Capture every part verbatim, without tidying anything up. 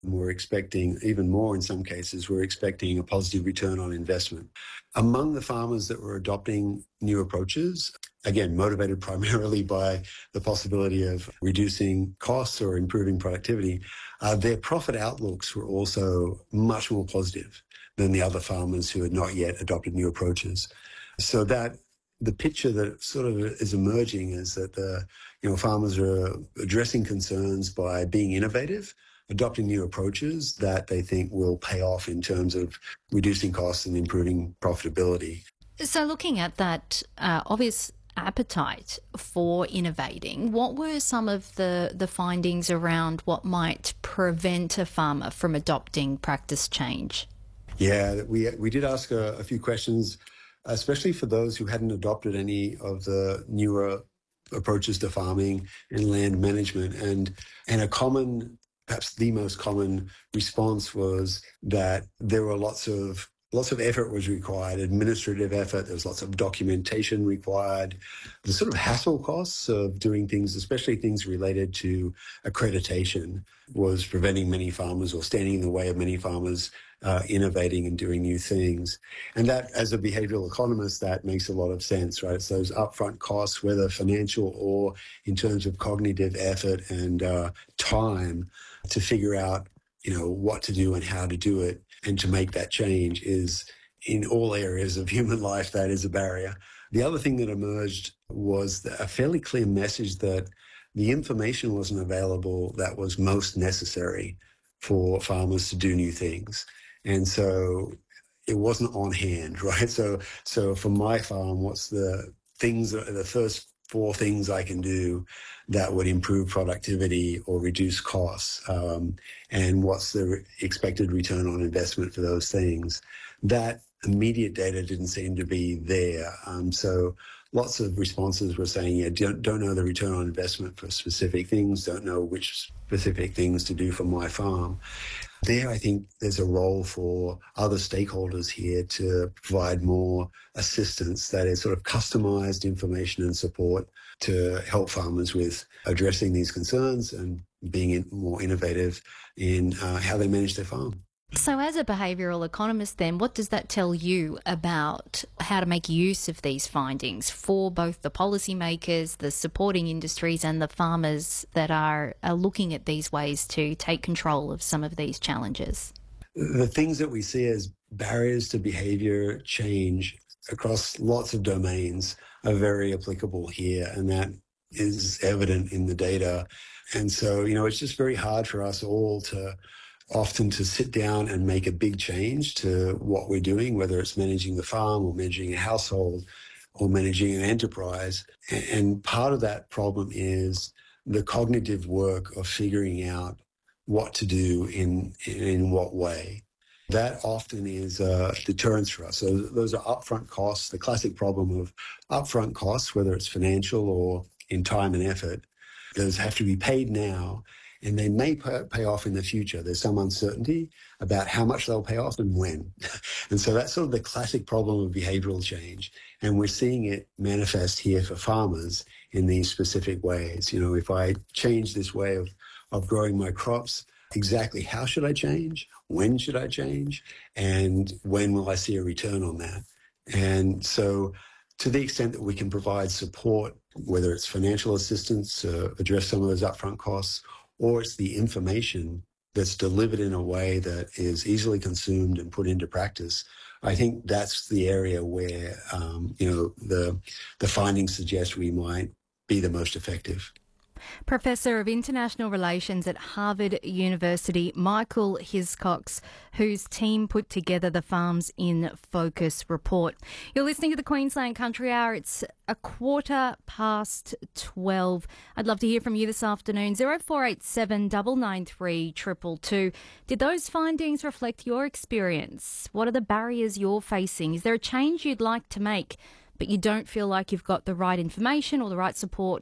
We're expecting, even more in some cases, we're expecting a positive return on investment. Among the farmers that were adopting new approaches, again, motivated primarily by the possibility of reducing costs or improving productivity, uh, their profit outlooks were also much more positive than the other farmers who had not yet adopted new approaches. So that the picture that sort of is emerging is that the you know farmers are addressing concerns by being innovative, adopting new approaches that they think will pay off in terms of reducing costs and improving profitability. So looking at that uh, obvious appetite for innovating, what were some of the, the findings around what might prevent a farmer from adopting practice change? Yeah, we, we did ask a, a few questions, especially for those who hadn't adopted any of the newer approaches to farming and land management. And, and a common Perhaps the most common response was that there were lots of lots of effort was required, administrative effort. There was lots of documentation required. The sort of hassle costs of doing things, especially things related to accreditation, was preventing many farmers or standing in the way of many farmers uh, innovating and doing new things. And that, as a behavioral economist, that makes a lot of sense, right? It's those upfront costs, whether financial or in terms of cognitive effort and uh, time, to figure out, you know, what to do and how to do it and to make that change is, in all areas of human life, that is a barrier. The other thing that emerged was a fairly clear message that the information wasn't available that was most necessary for farmers to do new things. And so it wasn't on hand, right? So, so for my farm, what's the things, the first four things I can do that would improve productivity or reduce costs, um, and what's the re- expected return on investment for those things? That immediate data didn't seem to be there. Um, so lots of responses were saying, yeah, don't, don't know the return on investment for specific things, don't know which specific things to do for my farm. There, I think there's a role for other stakeholders here to provide more assistance, that is sort of customized information and support to help farmers with addressing these concerns and being in, more innovative in uh, how they manage their farm. So as a behavioural economist then, what does that tell you about how to make use of these findings for both the policymakers, the supporting industries and the farmers that are, are looking at these ways to take control of some of these challenges? The things that we see as barriers to behaviour change across lots of domains are very applicable here, and that is evident in the data. And so, you know, it's just very hard for us all to often to sit down and make a big change to what we're doing, whether it's managing the farm or managing a household or managing an enterprise. And part of that problem is the cognitive work of figuring out what to do in, in what way. That often is a deterrence for us. So those are upfront costs, the classic problem of upfront costs, whether it's financial or in time and effort. Those have to be paid now, and they may pay off in the future. There's some uncertainty about how much they'll pay off and when. And so that's sort of the classic problem of behavioral change. And we're seeing it manifest here for farmers in these specific ways. You know, if I change this way of, of growing my crops, exactly how should I change? When should I change? And when will I see a return on that? And so to the extent that we can provide support, whether it's financial assistance to address some of those upfront costs, or it's the information that's delivered in a way that is easily consumed and put into practice, I think that's the area where, um, you know, the the findings suggest we might be the most effective. Professor of International Relations at Harvard University, Michael Hiscox, whose team put together the Farms in Focus report. You're listening to the Queensland Country Hour. It's a quarter past twelve. I'd love to hear from you this afternoon. zero four eight seven nine nine three two two two. Did those findings reflect your experience? What are the barriers you're facing? Is there a change you'd like to make, but you don't feel like you've got the right information or the right support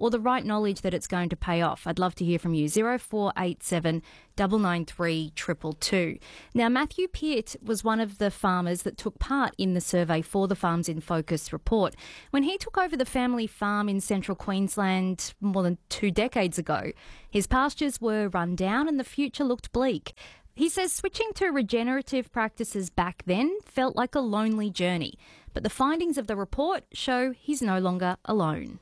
or the right knowledge that it's going to pay off? I'd love to hear from you. zero four eight seven nine nine three two two two. Now, Matthew Pitt was one of the farmers that took part in the survey for the Farms in Focus report. When he took over the family farm in central Queensland more than two decades ago, his pastures were run down and the future looked bleak. He says switching to regenerative practices back then felt like a lonely journey, but the findings of the report show he's no longer alone.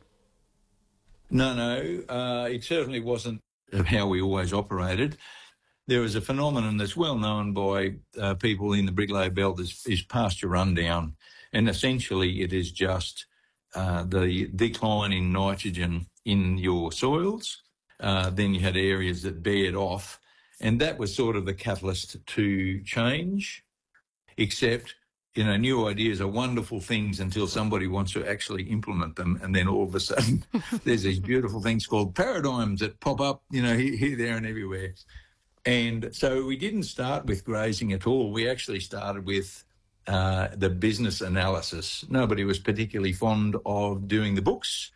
No, no, uh, it certainly wasn't how we always operated. There is a phenomenon that's well known by uh, people in the Brigalow Belt is, is pasture rundown, and essentially it is just uh, the decline in nitrogen in your soils. Uh, then you had areas that bared off, and that was sort of the catalyst to change, except, you know, new ideas are wonderful things until somebody wants to actually implement them, and then all of a sudden there's these beautiful things called paradigms that pop up, you know, here, here, there and everywhere. And so we didn't start with grazing at all. We actually started with uh, the business analysis. Nobody was particularly fond of doing the books,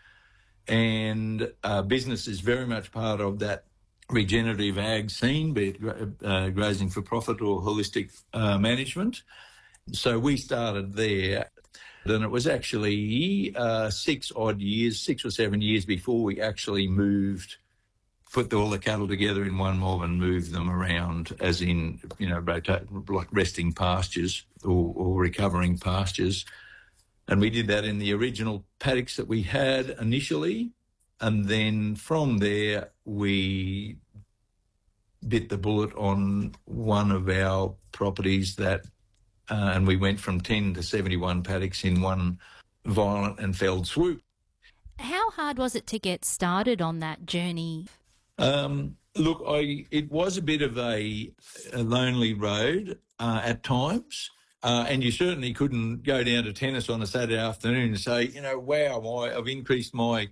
and uh, business is very much part of that regenerative ag scene, be it uh, grazing for profit or holistic uh, management. So we started there, and it was actually uh, six odd years, six or seven years before we actually moved, put all the cattle together in one mob and moved them around, as in, you know, rotate, like resting pastures or, or recovering pastures. And we did that in the original paddocks that we had initially. And then from there, we bit the bullet on one of our properties that Uh, and we went from ten to seventy-one paddocks in one violent and felled swoop. How hard was it to get started on that journey? Um, look, I it was a bit of a, a lonely road uh, at times, uh, and you certainly couldn't go down to tennis on a Saturday afternoon and say, you know, wow, my, I've increased my,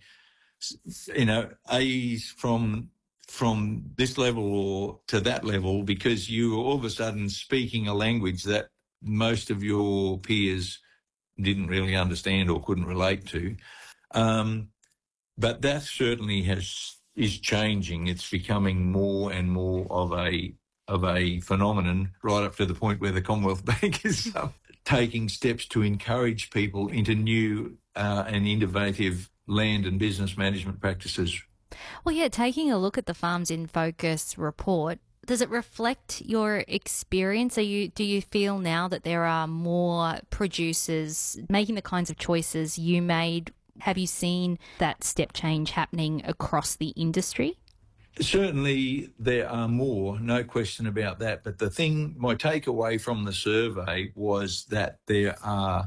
you know, A's from from this level or to that level, because you were all of a sudden speaking a language that most of your peers didn't really understand or couldn't relate to. Um, but that certainly has is changing. It's becoming more and more of a of a phenomenon, right up to the point where the Commonwealth Bank is uh, taking steps to encourage people into new uh, and innovative land and business management practices. Well, yeah, taking a look at the Farms in Focus report, does it reflect your experience? Are you, do you feel now that there are more producers making the kinds of choices you made? Have you seen that step change happening across the industry? Certainly there are more, no question about that. But the thing, my takeaway from the survey was that there are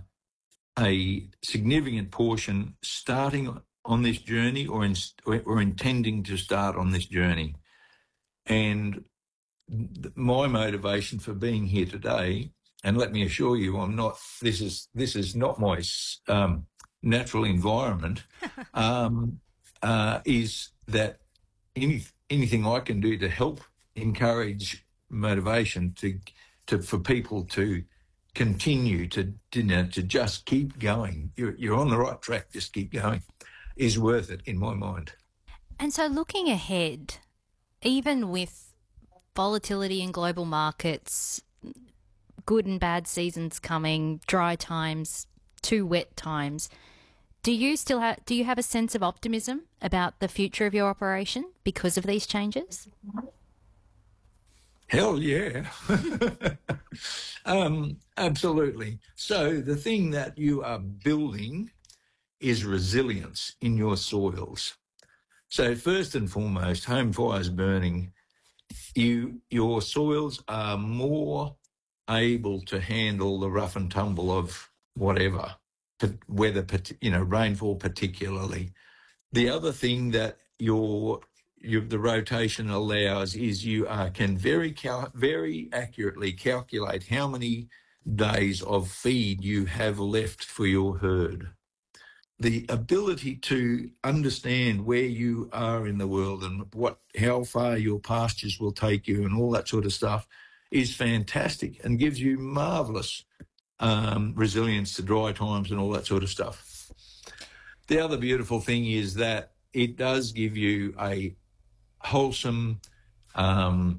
a significant portion starting on this journey or, in, or intending to start on this journey. And my motivation for being here today, and let me assure you, I'm not. This is this is not my um, natural environment. um, uh, is that any anything I can do to help encourage motivation to to for people to continue to you know, to just keep going. You're you're on the right track. Just keep going, is worth it in my mind. And so, looking ahead, even with volatility in global markets, good and bad seasons coming, dry times, too wet times, do you still have do you have a sense of optimism about the future of your operation because of these changes? Hell yeah. um, absolutely. So the thing that you are building is resilience in your soils. So first and foremost, home fires burning, You, your soils are more able to handle the rough and tumble of whatever, weather, you know, rainfall particularly. The other thing that your, your the rotation allows is you uh, can very cal- very accurately calculate how many days of feed you have left for your herd. The ability to understand where you are in the world and what, how far your pastures will take you and all that sort of stuff is fantastic and gives you marvellous um, resilience to dry times and all that sort of stuff. The other beautiful thing is that it does give you a wholesome um,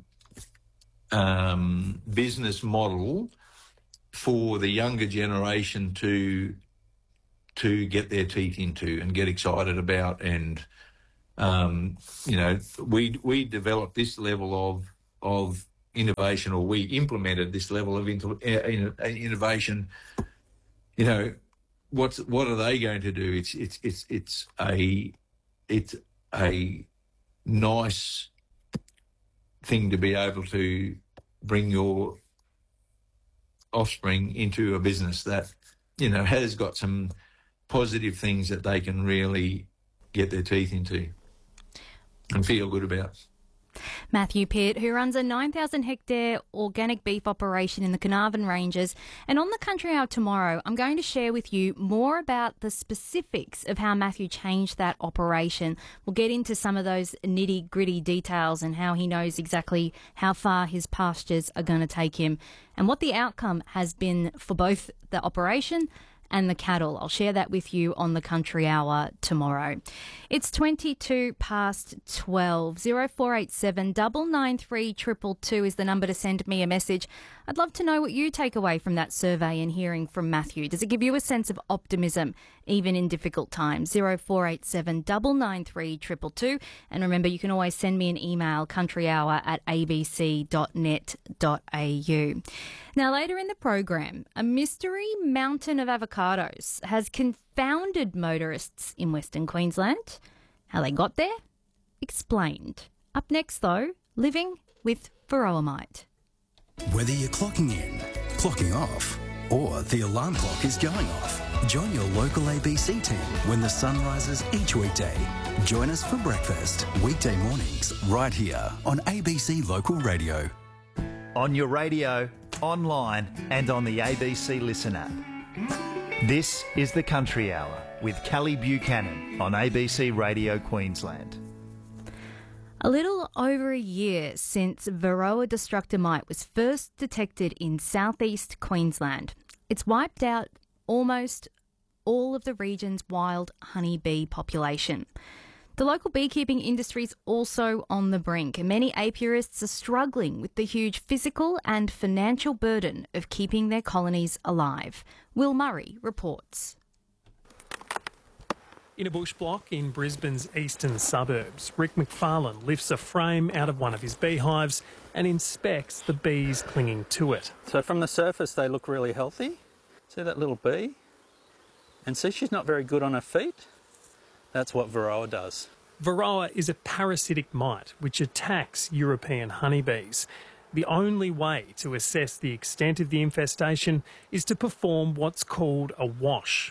um, business model for the younger generation to to get their teeth into and get excited about. And um, you know, we we developed this level of of innovation, or we implemented this level of into, uh, innovation. You know, what's what are they going to do? It's it's it's it's a it's a nice thing to be able to bring your offspring into a business that, you know, has got some positive things that they can really get their teeth into and feel good about. Matthew Pitt, who runs a nine thousand hectare organic beef operation in the Carnarvon Ranges. And on the Country Hour tomorrow, I'm going to share with you more about the specifics of how Matthew changed that operation. We'll get into some of those nitty-gritty details and how he knows exactly how far his pastures are going to take him and what the outcome has been for both the operation and the cattle. I'll share that with you on the Country Hour tomorrow. It's twenty-two past twelve. zero four eight seven nine nine three two two two is the number to send me a message. I'd love to know what you take away from that survey and hearing from Matthew. Does it give you a sense of optimism, even in difficult times? zero four eight seven nine nine three two two two. And remember, you can always send me an email, countryhour at a b c dot net dot a u. Now, later in the program, a mystery mountain of avocados has confounded motorists in Western Queensland. How they got there? Explained. Up next, though, living with Varroamite. Whether you're clocking in, clocking off, or the alarm clock is going off, join your local A B C team when the sun rises each weekday. Join us for breakfast, weekday mornings, right here on A B C Local Radio. On your radio, online and on the A B C Listen app. This is the Country Hour with Callie Buchanan on A B C Radio Queensland. A little over a year since Varroa destructor mite was first detected in southeast Queensland, it's wiped out almost all of the region's wild honeybee population. The local beekeeping industry is also on the brink, and many apiarists are struggling with the huge physical and financial burden of keeping their colonies alive. Will Murray reports. In a bush block in Brisbane's eastern suburbs, Rick McFarlane lifts a frame out of one of his beehives and inspects the bees clinging to it. So from the surface they look really healthy. See that little bee? And see, she's not very good on her feet. That's what Varroa does. Varroa is a parasitic mite which attacks European honeybees. The only way to assess the extent of the infestation is to perform what's called a wash.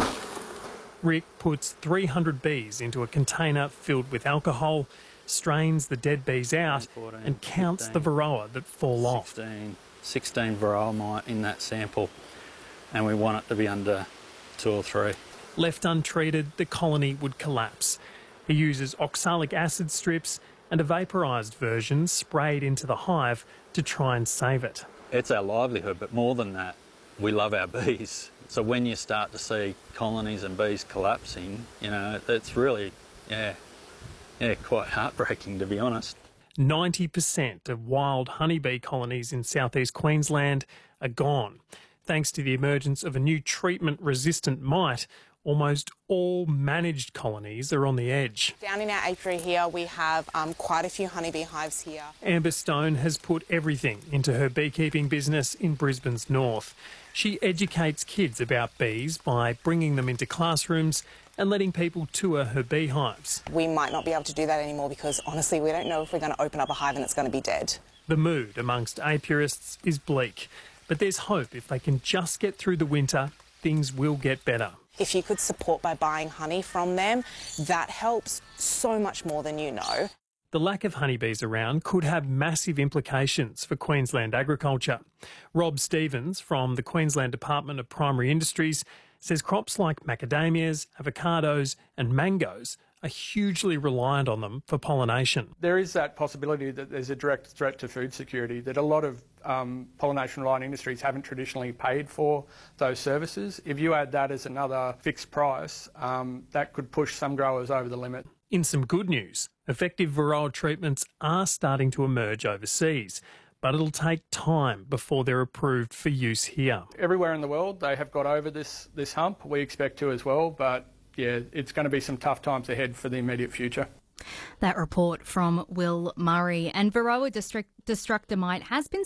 Rick puts three hundred bees into a container filled with alcohol, strains the dead bees out fourteen, and counts fifteen, the Varroa that fall sixteen, off. sixteen Varroa mite in that sample, and we want it to be under two or three. Left untreated, the colony would collapse. He uses oxalic acid strips and a vaporised version sprayed into the hive to try and save it. It's our livelihood, but more than that, we love our bees. So when you start to see colonies and bees collapsing, you know, it's really, yeah, yeah, quite heartbreaking, to be honest. ninety percent of wild honeybee colonies in southeast Queensland are gone. Thanks to the emergence of a new treatment-resistant mite, almost all managed colonies are on the edge. Down in our apiary here, we have um, quite a few honeybee hives here. Amber Stone has put everything into her beekeeping business in Brisbane's north. She educates kids about bees by bringing them into classrooms and letting people tour her beehives. We might not be able to do that anymore because, honestly, we don't know if we're going to open up a hive and it's going to be dead. The mood amongst apiarists is bleak, but there's hope. If they can just get through the winter, things will get better. If you could support by buying honey from them, that helps so much more than you know. The lack of honeybees around could have massive implications for Queensland agriculture. Rob Stevens from the Queensland Department of Primary Industries says crops like macadamias, avocados and mangoes are hugely reliant on them for pollination. There is that possibility that there's a direct threat to food security, that a lot of um, pollination-reliant industries haven't traditionally paid for those services. If you add that as another fixed price, um, that could push some growers over the limit. In some good news, effective varroa treatments are starting to emerge overseas, but it'll take time before they're approved for use here. Everywhere in the world, they have got over this, this hump. We expect to as well, but yeah, it's going to be some tough times ahead for the immediate future. That report from Will Murray. And Varroa destructor mite has been